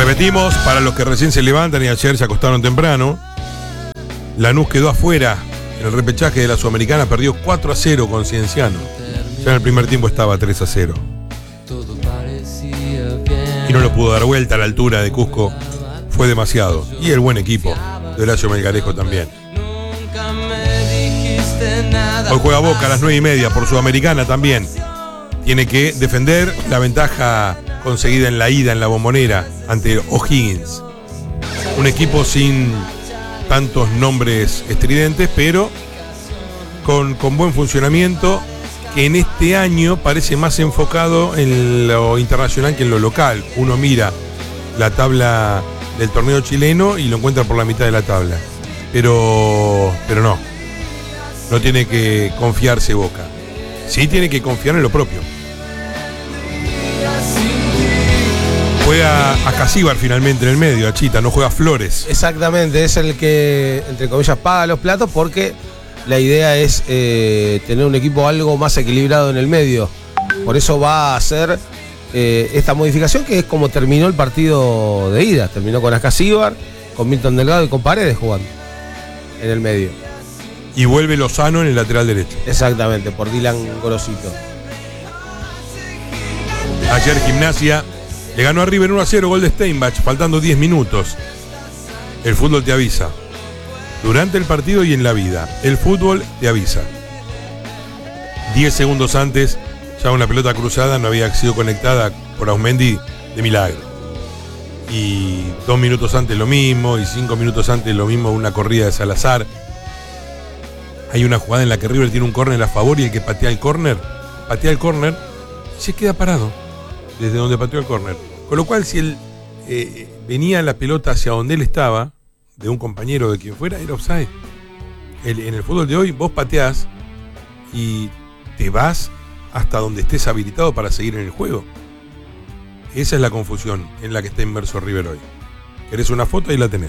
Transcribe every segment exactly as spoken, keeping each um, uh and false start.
Repetimos, para los que recién se levantan y ayer se acostaron temprano, Lanús quedó afuera en el repechaje de la Sudamericana, perdió cuatro a cero con Cienciano. Ya en el primer tiempo estaba tres a cero. Y no lo pudo dar vuelta a la altura de Cusco, fue demasiado. Y el buen equipo de Horacio Melgarejo también. Hoy juega Boca a las nueve y media por Sudamericana también. Tiene que defender la ventaja conseguida en la ida en la Bombonera ante O'Higgins. Un equipo sin tantos nombres estridentes, pero con, con buen funcionamiento, que en este año parece más enfocado en lo internacional que en lo local. Uno mira la tabla del torneo chileno y lo encuentra por la mitad de la tabla. Pero, pero no. No tiene que confiarse Boca. Sí tiene que confiar en lo propio. Juega a Casíbar finalmente en el medio, a Chita, no juega Flores. Exactamente, es el que, entre comillas, paga los platos porque la idea es eh, tener un equipo algo más equilibrado en el medio. Por eso va a hacer eh, esta modificación, que es como terminó el partido de ida. Terminó con Ascasíbar, con Milton Delgado y con Paredes jugando en el medio. Y vuelve Lozano en el lateral derecho. Exactamente, por Dylan Gorosito. Ayer Gimnasia le ganó a River uno a cero, gol de Steinbach, faltando diez minutos. El fútbol te avisa. Durante el partido y en la vida, el fútbol te avisa. diez segundos antes, ya una pelota cruzada no había sido conectada por Aumendi de milagro. Y dos minutos antes lo mismo, y cinco minutos antes lo mismo, una corrida de Salazar. Hay una jugada en la que River tiene un córner a favor y el que patea el córner, patea el córner, se queda parado desde donde pateó el córner. Con lo cual, si él eh, venía la pelota hacia donde él estaba, de un compañero de quien fuera, era offside. El, en el fútbol de hoy, vos pateás y te vas hasta donde estés habilitado para seguir en el juego. Esa es la confusión en la que está inmerso River hoy. ¿Querés una foto? Ahí la tenés.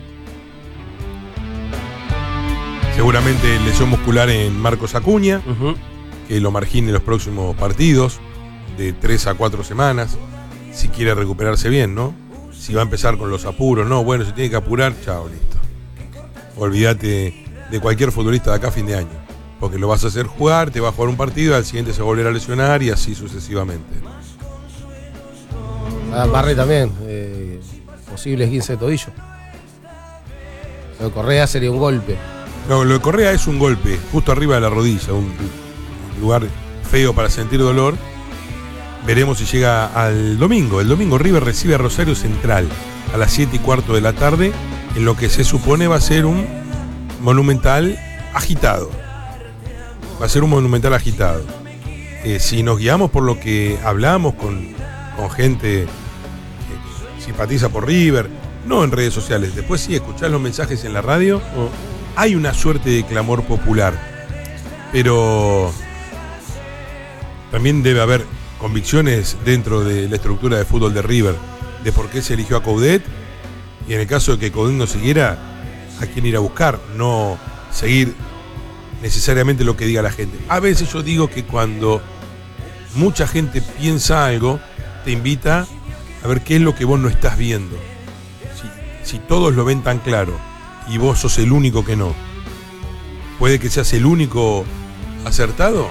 Seguramente lesión muscular en Marcos Acuña, uh-huh. que lo margine en los próximos partidos, de tres a cuatro semanas, si quiere recuperarse bien, ¿no? Si va a empezar con los apuros, no, bueno, si tiene que apurar, chao, listo. Olvídate de cualquier futbolista de acá a fin de año, porque lo vas a hacer jugar, te va a jugar un partido, al siguiente se va a volver a lesionar y así sucesivamente. Ah, Barry también, eh, posible esguince de tobillo. Lo de Correa sería un golpe. No, lo de Correa es un golpe, justo arriba de la rodilla, un lugar feo para sentir dolor. Veremos si llega al domingo. El domingo River recibe a Rosario Central a las siete y cuarto de la tarde, en lo que se supone va a ser un monumental agitado. Va a ser un monumental agitado. Eh, si nos guiamos por lo que hablamos con, con gente que simpatiza por River, no en redes sociales, después sí escuchar los mensajes en la radio, oh. hay una suerte de clamor popular, pero también debe haber convicciones dentro de la estructura de fútbol de River, de por qué se eligió a Coudet, y en el caso de que Coudet no siguiera, a quién ir a buscar, no seguir necesariamente lo que diga la gente. A veces yo digo que cuando mucha gente piensa algo, te invita a ver qué es lo que vos no estás viendo. Si, si todos lo ven tan claro y vos sos el único que no, ¿puede que seas el único acertado?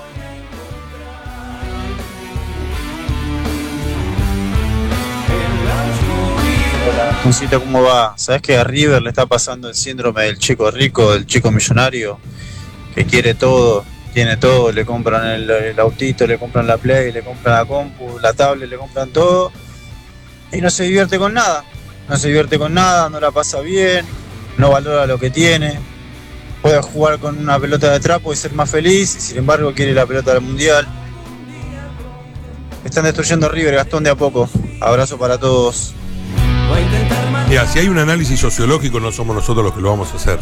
Juancito, ¿cómo va? ¿Sabes que a River le está pasando el síndrome del chico rico, del chico millonario, que quiere todo, tiene todo, le compran el, el autito, le compran la Play, le compran la compu, la tablet, le compran todo y no se divierte con nada, no se divierte con nada, no la pasa bien, no valora lo que tiene, puede jugar con una pelota de trapo y ser más feliz, y sin embargo quiere la pelota del Mundial. Están destruyendo a River, Gastón, de a poco. Abrazo para todos. Mira, si hay un análisis sociológico, no somos nosotros los que lo vamos a hacer.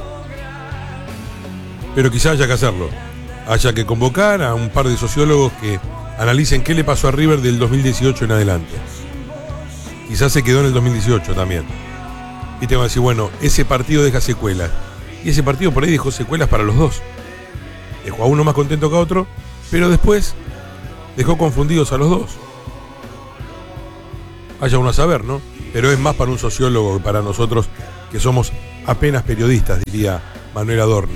Pero quizá haya que hacerlo. Haya que convocar a un par de sociólogos que analicen qué le pasó a River del dos mil dieciocho en adelante. Quizás se quedó en el dos mil dieciocho también. Y te van a decir, bueno, ese partido deja secuelas. Y ese partido por ahí dejó secuelas para los dos. Dejó a uno más contento que a otro, pero después dejó confundidos a los dos. Vaya uno a saber, ¿no? Pero es más para un sociólogo que para nosotros que somos apenas periodistas, diría Manuel Adorni.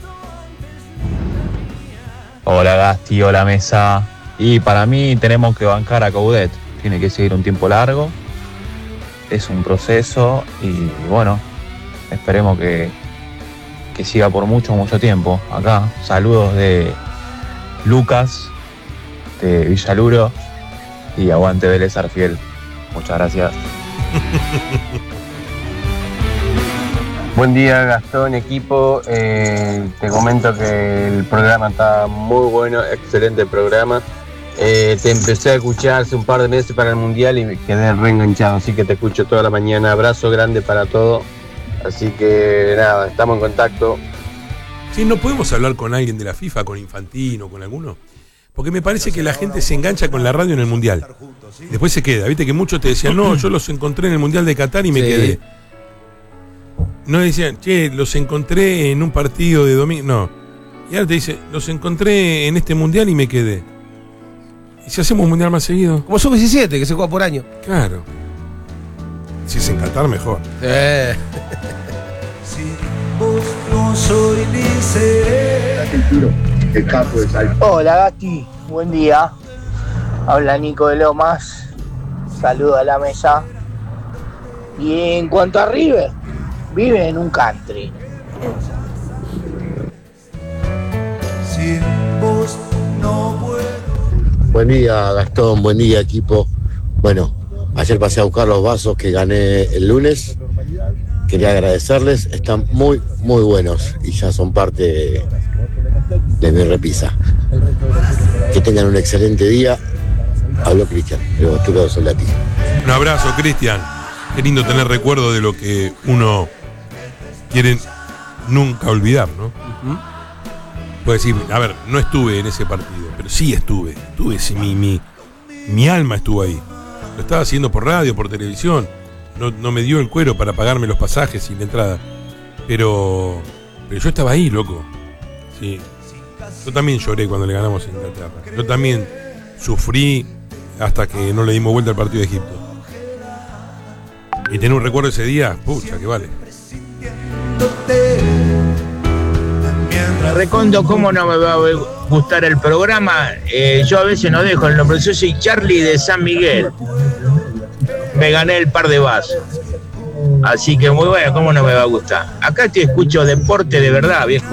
Hola Gasti, hola mesa. Y para mí tenemos que bancar a Coudet. Tiene que seguir un tiempo largo. Es un proceso y bueno, esperemos que, que siga por mucho, mucho tiempo. Acá, saludos de Lucas, de Villaluro y aguante Vélez Arfiel. Muchas gracias. Buen día Gastón, equipo, eh, te comento que el programa está muy bueno, excelente programa. Eh, te empecé a escuchar hace un par de meses para el Mundial y me quedé reenganchado, así que te escucho toda la mañana. Abrazo grande para todo, así que nada, estamos en contacto. Sí, no podemos hablar con alguien de la FIFA, con Infantino, con alguno, porque me parece que la gente se engancha con la radio en el Mundial. Después se queda, viste que muchos te decían, no, yo los encontré en el Mundial de Qatar y me sí. quedé. No decían, che, los encontré en un partido de domingo. No. Y ahora te dice, los encontré en este Mundial y me quedé. ¿Y si hacemos un Mundial más seguido? Como sub diecisiete, que se juega por año. Claro. Si es en Qatar, mejor. Eh. Hola Gasti, buen día. Habla Nico de Lomas. Saludo a la mesa. Y en cuanto a River, vive en un country. Sin vos no puedo. Buen día Gastón, buen día equipo. Bueno, ayer pasé a buscar los vasos que gané el lunes. Quería agradecerles, están muy, muy buenos y ya son parte de, de mi repisa. Que tengan un excelente día. Habló Cristian, el Bostero de Soldati. Un abrazo, Cristian. Qué lindo tener recuerdo de lo que uno quiere nunca olvidar, ¿no? Uh-huh. Puede decir, a ver, no estuve en ese partido, pero sí estuve. Estuve, sí, mi, mi, mi alma estuvo ahí. Lo estaba haciendo por radio, por televisión. No, no me dio el cuero para pagarme los pasajes y la entrada. Pero, pero yo estaba ahí, loco. Sí. Yo también lloré cuando le ganamos a Inglaterra. Yo también sufrí hasta que no le dimos vuelta al partido de Egipto. Y tener un recuerdo ese día, pucha, que vale. Recondo, ¿cómo no me va a gustar el programa? Eh, yo a veces no dejo el nombre. Yo soy Charlie de San Miguel. Me gané el par de vasos. Así que muy bueno, ¿cómo no me va a gustar? Acá te escucho deporte de verdad, viejo.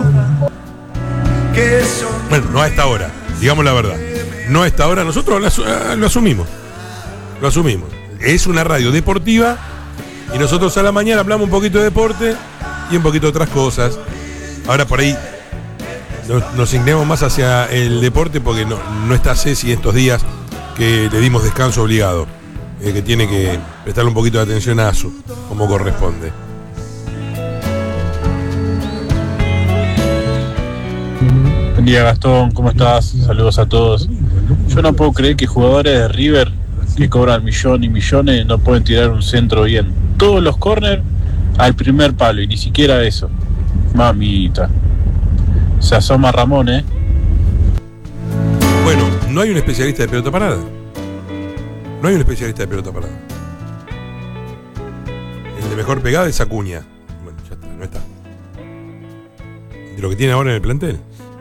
Bueno, no a esta hora, digamos la verdad. No a esta hora, nosotros lo, lo asumimos. Lo asumimos. Es una radio deportiva y nosotros a la mañana hablamos un poquito de deporte y un poquito de otras cosas. Ahora por ahí nos, nos inclinamos más hacia el deporte porque no, no está Ceci estos días que le dimos descanso obligado, eh, que tiene que prestarle un poquito de atención a Asu, como corresponde. Buen día Gastón, ¿cómo estás? Saludos a todos. Yo no puedo creer que jugadores de River que cobran millones y millones no pueden tirar un centro bien. Todos los córner al primer palo y ni siquiera eso. Mamita. Se asoma Ramón, ¿eh? Bueno, no hay un especialista de pelota parada. No hay un especialista de pelota parada. El de mejor pegada es Acuña. Bueno, ya está, no está. De lo que tiene ahora en el plantel.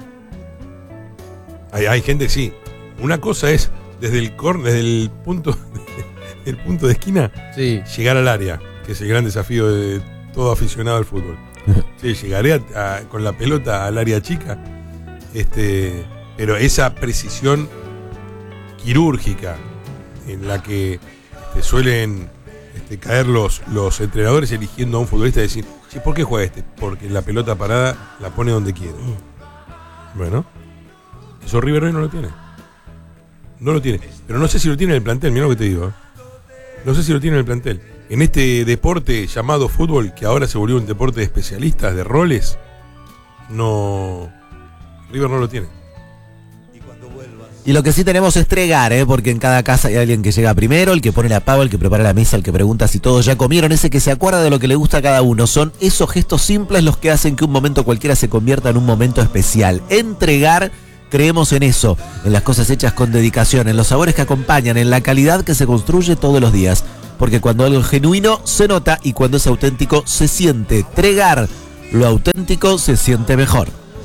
Hay, hay gente, sí. Una cosa es desde el cor, desde el punto, el punto de esquina, sí, llegar al área, que es el gran desafío de todo aficionado al fútbol. Sí, llegaré a, a, con la pelota al área chica, este, pero esa precisión quirúrgica en la que este, suelen este, caer los, los entrenadores eligiendo a un futbolista y decir, che, ¿por qué juega este? Porque la pelota parada la pone donde quiere. Bueno, eso River hoy no lo tiene. No lo tiene. Pero no sé si lo tiene en el plantel, mirá lo que te digo. ¿eh? No sé si lo tiene en el plantel. En este deporte llamado fútbol, que ahora se volvió un deporte de especialistas, de roles, no. River no lo tiene. Y lo que sí tenemos es tregar, ¿eh? Porque en cada casa hay alguien que llega primero, el que pone la pava, el que prepara la mesa, el que pregunta si todos ya comieron, ese que se acuerda de lo que le gusta a cada uno. Son esos gestos simples los que hacen que un momento cualquiera se convierta en un momento especial. Entregar. Creemos en eso, en las cosas hechas con dedicación, en los sabores que acompañan, en la calidad que se construye todos los días. porque cuando algo es genuino se nota y cuando es auténtico se siente. Tregar, lo auténtico se siente mejor.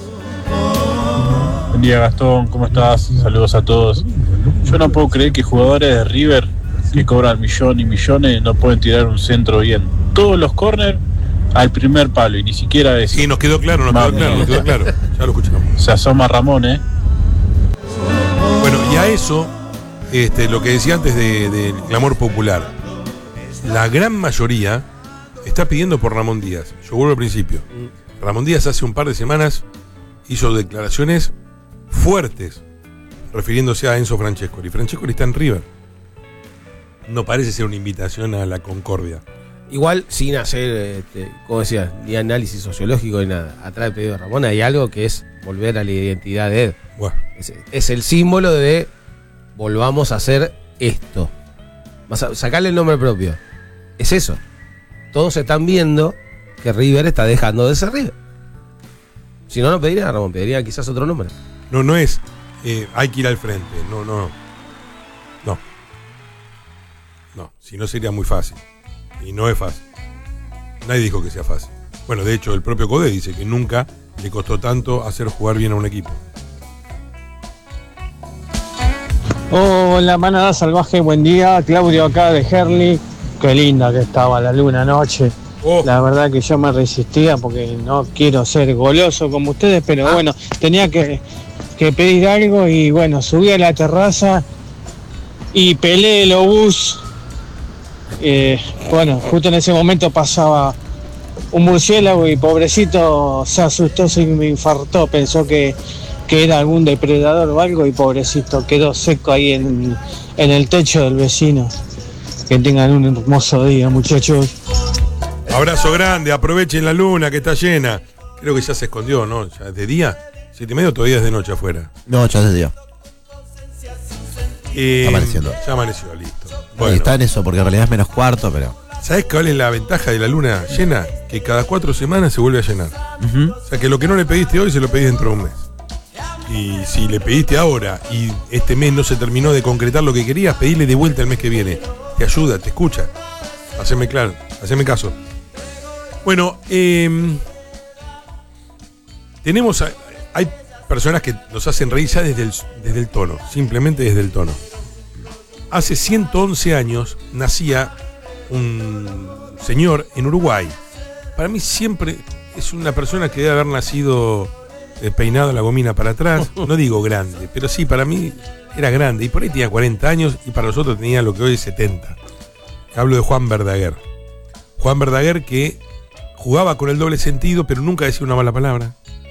Buen día, Gastón, ¿cómo estás? Saludos a todos. Yo no puedo creer que jugadores de River que cobran millones y millones no pueden tirar un centro bien. Todos los corners al primer palo y ni siquiera eso. Sí, nos quedó claro, nos quedó claro, nos quedó claro. Ya lo escuchamos. Se asoma Ramón, ¿eh? Bueno, y a eso, este, lo que decía antes del de, de clamor popular, la gran mayoría está pidiendo por Ramón Díaz. Yo vuelvo al principio. Ramón Díaz hace un par de semanas hizo declaraciones fuertes refiriéndose a Enzo Francescoli. Francescoli está en River. No parece ser una invitación a la concordia. Igual, sin hacer, este, como decía, ni análisis sociológico ni nada, atrás del pedido de Ramón hay algo que es volver a la identidad de él. Bueno. Es, es el símbolo de volvamos a hacer esto. Vas a sacarle el nombre propio. Es eso. Todos están viendo que River está dejando de ser River. Si no, no pedirían a Ramón, pedirían quizás otro nombre. No, no es eh, hay que ir al frente. No, no. No. No, si no sería muy fácil. Y no es fácil. Nadie dijo que sea fácil. Bueno, de hecho, el propio Codé dice que nunca le costó tanto hacer jugar bien a un equipo. Hola, manada salvaje, buen día. Claudio acá de Herli. Qué linda que estaba la luna anoche. Oh. La verdad que yo me resistía porque no quiero ser goloso como ustedes, pero ah. bueno, tenía que, que pedir algo y bueno, subí a la terraza y pelé el obús. Eh, bueno, justo en ese momento pasaba un murciélago y pobrecito se asustó, se me infartó, pensó que, que era algún depredador o algo y pobrecito quedó seco ahí en, en el techo del vecino. Que tengan un hermoso día, muchachos. Abrazo grande, aprovechen la luna que está llena. Creo que ya se escondió, ¿no? ¿Ya es de día? Siete y medio, todavía es de noche afuera. No, ya es de día. Eh, está amaneciendo. Ya amaneció, listo. Bueno, está en eso, porque en realidad es menos cuarto, pero... ¿Sabés cuál es la ventaja de la luna llena? Que cada cuatro semanas se vuelve a llenar. Uh-huh. O sea que lo que no le pediste hoy se lo pedís dentro de un mes. Y si le pediste ahora y este mes no se terminó de concretar lo que querías, pedile de vuelta el mes que viene. Te ayuda, te escucha. Haceme claro, haceme caso. Bueno, eh, tenemos... A, hay personas que nos hacen reír ya desde el, desde el tono, simplemente desde el tono. Hace ciento once años nacía un señor en Uruguay. Para mí siempre es una persona que debe haber nacido eh, peinado la gomina para atrás. No digo grande, pero sí, para mí era grande. Y por ahí tenía cuarenta años y para nosotros tenía lo que hoy es setenta. Hablo de Juan Verdaguer. Juan Verdaguer que jugaba con el doble sentido, pero nunca decía una mala palabra.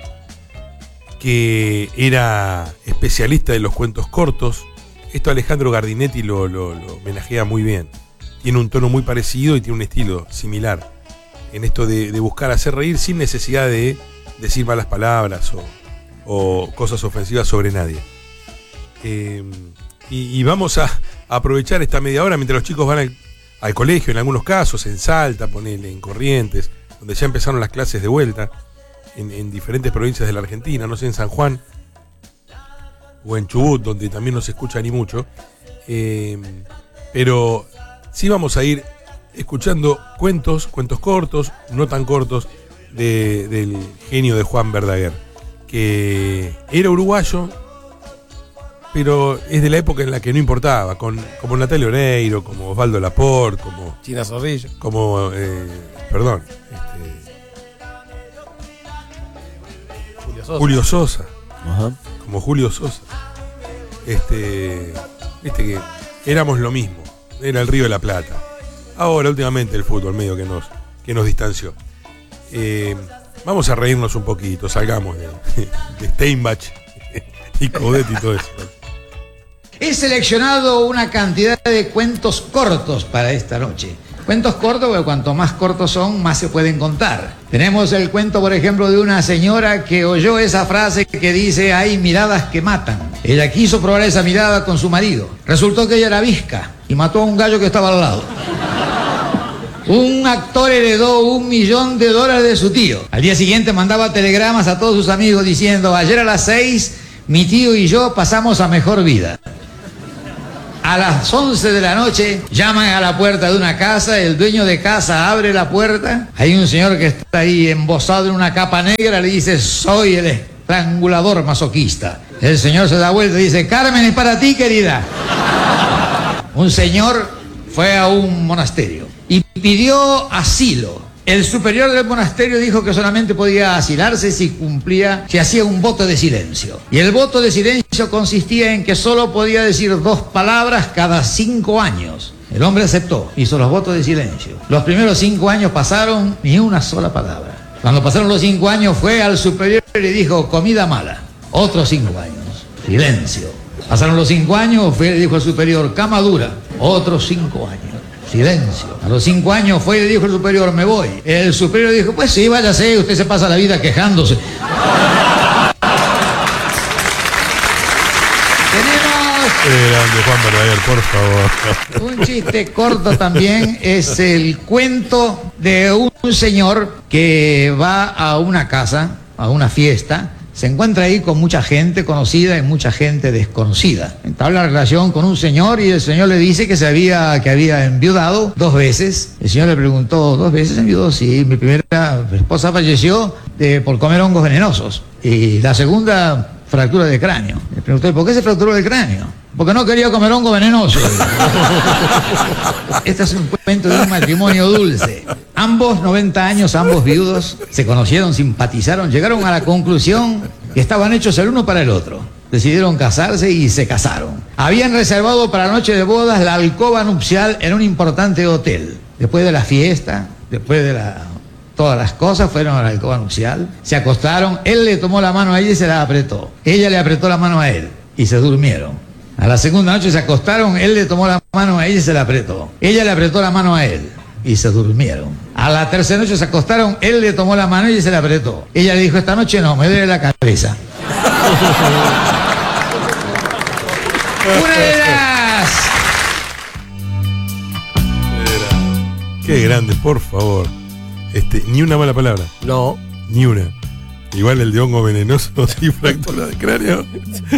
Que era especialista de los cuentos cortos. Esto Alejandro Gardinetti lo, lo, lo homenajea muy bien. Tiene un tono muy parecido y tiene un estilo similar. En esto de, de buscar hacer reír sin necesidad de decir malas palabras o, o cosas ofensivas sobre nadie. Eh, y, y vamos a, a aprovechar esta media hora mientras los chicos van al, al colegio, en algunos casos, en Salta, ponele, en Corrientes, donde ya empezaron las clases de vuelta, en, en diferentes provincias de la Argentina, no sé, en San Juan o en Chubut, donde también no se escucha ni mucho. Eh, pero sí vamos a ir escuchando cuentos, cuentos cortos, no tan cortos, de, del genio de Juan Verdaguer, que era uruguayo, pero es de la época en la que no importaba, con, como Natalia Oreiro, como Osvaldo Laporte, como China Zorrilla, como, eh, perdón, este, Julio Sosa. Julio Sosa. Ajá. Como Julio Sosa. Este, viste que éramos lo mismo, era el Río de la Plata. Ahora, últimamente, el fútbol medio que nos, que nos distanció. Eh, vamos a reírnos un poquito, salgamos de, de Steinbach y Codet y todo eso. He seleccionado una cantidad de cuentos cortos para esta noche. Cuentos cortos, porque cuanto más cortos son, más se pueden contar. Tenemos el cuento, por ejemplo, de una señora que oyó esa frase que dice: hay miradas que matan. Ella quiso probar esa mirada con su marido. Resultó que ella era visca y mató a un gallo que estaba al lado. Un actor heredó un millón de dólares de su tío. Al día siguiente mandaba telegramas a todos sus amigos diciendo: ayer a las seis, mi tío y yo pasamos a mejor vida. A las once de la noche llaman a la puerta de una casa, el dueño de casa abre la puerta, hay un señor que está ahí embosado en una capa negra, le dice, soy el estrangulador masoquista. El señor se da vuelta y dice, Carmen, es para ti, querida. Un señor fue a un monasterio y pidió asilo. El superior del monasterio dijo que solamente podía asilarse si cumplía, si hacía un voto de silencio. Y el voto de silencio consistía en que solo podía decir dos palabras cada cinco años. El hombre aceptó, hizo los votos de silencio. Los primeros cinco años pasaron, ni una sola palabra. Cuando pasaron los cinco años fue al superior y le dijo, comida mala. Otros cinco años, silencio. Pasaron los cinco años, fue y le dijo al superior, cama dura. Otros cinco años. Silencio. A los cinco años fue y le dijo el superior, me voy. El superior dijo, pues sí, váyase, usted se pasa la vida quejándose. Tenemos... Qué grande, Juan Verdaguer, por favor. Un chiste corto también es el cuento de un señor que va a una casa, a una fiesta. Se encuentra ahí con mucha gente conocida y mucha gente desconocida. Entabla la relación con un señor y el señor le dice que se había, que había enviudado dos veces. El señor le preguntó, ¿dos veces enviudó? Sí, mi primera esposa falleció de, por comer hongos venenosos. Y la segunda, fractura de cráneo. Le preguntó, ¿por qué se fracturó el cráneo? Porque no quería comer hongo venenoso. Este es un cuento de un matrimonio dulce. Ambos, noventa años, ambos viudos, se conocieron, simpatizaron, llegaron a la conclusión que estaban hechos el uno para el otro. Decidieron casarse y se casaron. Habían reservado para la noche de bodas la alcoba nupcial en un importante hotel. Después de la fiesta, después de la... todas las cosas, fueron a la alcoba nupcial, se acostaron, él le tomó la mano a ella y se la apretó. Ella le apretó la mano a él y se durmieron. A la segunda noche se acostaron, él le tomó la mano a ella y se la apretó. Ella le apretó la mano a él y se durmieron. A la tercera noche se acostaron, él le tomó la mano y ella se la apretó. Ella le dijo, esta noche no, me duele la cabeza. Una de las... Qué grande, por favor. Este, ni una mala palabra. No. Ni una. Igual el de hongo venenoso y fractura de cráneo.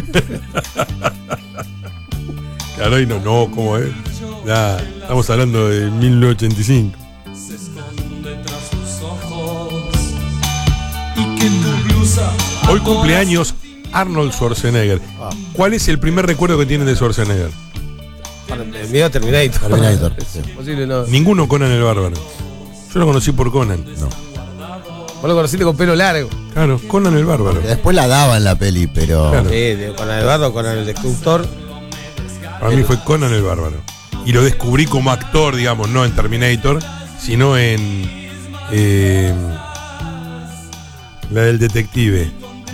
Claro, y no, no, ¿cómo es? Ya, estamos hablando de mil novecientos ochenta y cinco. Hoy cumpleaños Arnold Schwarzenegger. ¿Cuál es el primer recuerdo que tienen de Schwarzenegger? El mío Terminator. Terminator. Es posible, no. Ninguno Conan el Bárbaro. Yo lo conocí por Conan. No. Vos lo conociste con pelo largo. Claro, Conan el Bárbaro. Que después la daba en la peli, pero. Claro. Sí, de, con Eduardo, con el destructor. Para mí fue Conan el Bárbaro. Y lo descubrí como actor, digamos, no en Terminator, sino en eh, la del detective.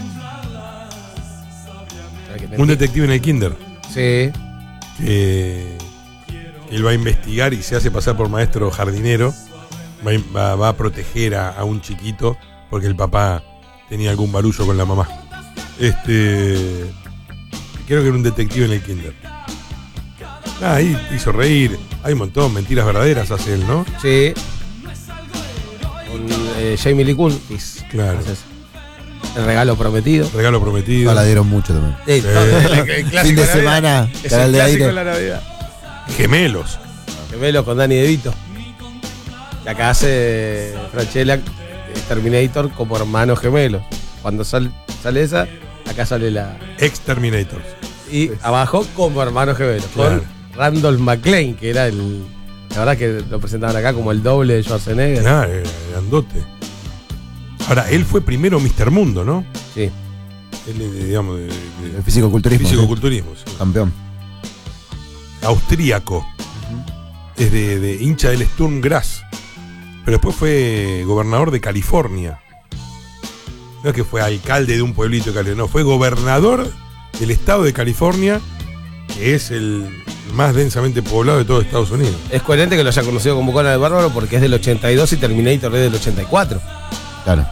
Un detective en el kinder. Sí. Que, que él va a investigar y se hace pasar por maestro jardinero. Va, va, va a proteger a, a un chiquito porque el papá tenía algún barullo con la mamá. Este. Creo que era un detective en el kinder. Ah, ahí te hizo reír. Hay un montón, mentiras verdaderas hace él, ¿no? Sí. Con eh, Jamie Lee Curtis. Claro. Entonces, el regalo prometido. Regalo prometido. No la dieron mucho también. Sí, Sí. no, el, el clásico Fin de la Navidad. semana, Es canal el de clásico aire. de la Navidad. Gemelos. Gemelos con Danny DeVito. Y acá hace Franchella Terminator como hermanos gemelos. Cuando sale, sale esa, acá sale la. Ex-Terminators. Y abajo como hermanos gemelos. Claro. Con Randolph McClane, que era el. La verdad que lo presentaban acá como el doble de Schwarzenegger. Ah, eh, grandote. Ahora, él fue primero mister Mundo, ¿no? Sí. Él, eh, digamos, de, de- El fisicoculturismo. fisicoculturismo, sí. Campeón. Austríaco. Es de, de hincha del Sturm Graz. Pero después fue gobernador de California. No es que fue alcalde de un pueblito de California, no, fue gobernador del estado de California, que es el más densamente poblado de todo Estados Unidos. Es coherente que lo haya conocido como Conan el Bárbaro porque es del ochenta y dos y Terminator es del ochenta y cuatro. Claro.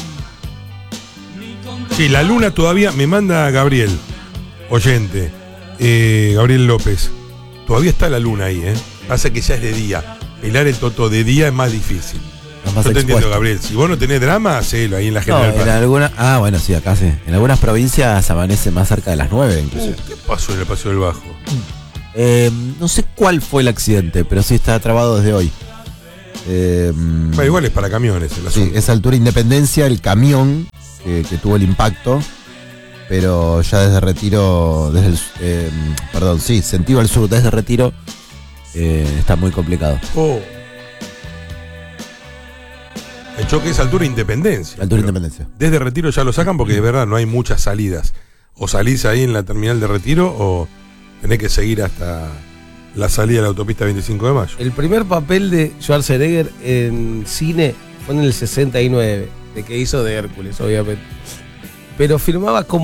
Sí, la luna todavía me manda Gabriel, oyente, eh, Gabriel López. Todavía está la luna ahí, ¿eh? Pasa que ya es de día. Pelar el toto de día es más difícil. Es más Yo te entiendo, expuesto. Gabriel. Si vos no tenés drama, hacelo ahí en la No, General en Paz. alguna, ah, bueno, sí, acá sí. En algunas provincias amanece más cerca de las nueve, incluso. ¿Qué pasó en el Paseo del Bajo? Eh, no sé cuál fue el accidente, pero sí está trabado desde hoy. Eh, bueno, igual es para camiones el sí, asunto. es altura Independencia, el camión que, que tuvo el impacto, pero ya desde Retiro, desde el, eh, perdón, sí, sentido al sur, desde Retiro, eh, está muy complicado. Oh. El choque es altura Independencia. Altura Independencia. Desde Retiro ya lo sacan porque de verdad no hay muchas salidas. O salís ahí en la terminal de Retiro o tenés que seguir hasta la salida de la autopista veinticinco de mayo. El primer papel de Schwarzenegger en cine fue en el sesenta y nueve, de que hizo de Hércules, obviamente. Pero firmaba como